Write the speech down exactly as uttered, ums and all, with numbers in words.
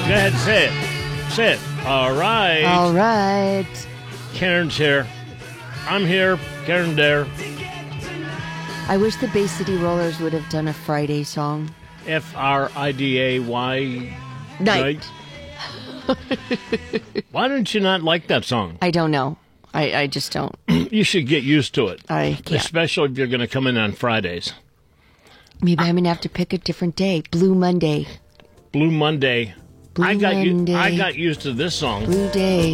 Go ahead, say it. Say it. All right. All right. Karen's here. I'm here. Karen there. I wish the Bay City Rollers would have done a Friday song. F R I D A Y. Night. Why don't you not like that song? I don't know. I, I just don't. You should get used to it. I can't. Especially if you're going to come in on Fridays. Maybe I'm going to have to pick a different day. Blue Monday. Blue Monday. Blue I got Monday. U- I got used to this song. Blue Day.